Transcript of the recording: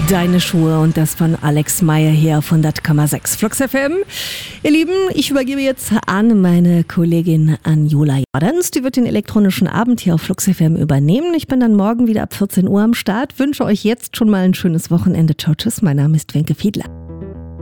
Deine Schuhe und das von Alex Meyer hier auf 100,6 Flux FM. Ihr Lieben, ich übergebe jetzt an meine Kollegin Anjola Jordans. Die wird den elektronischen Abend hier auf Flux FM übernehmen. Ich bin dann morgen wieder ab 14 Uhr am Start. Wünsche euch jetzt schon mal ein schönes Wochenende. Ciao, tschüss. Mein Name ist Wenke Fiedler.